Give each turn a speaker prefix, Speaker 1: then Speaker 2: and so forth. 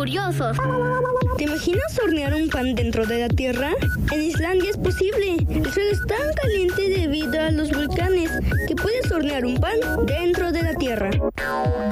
Speaker 1: curiosos.
Speaker 2: ¿Te imaginas hornear un pan dentro de la Tierra? En Islandia es posible. El suelo es tan caliente debido a los volcanes que puedes hornear un pan dentro de la Tierra.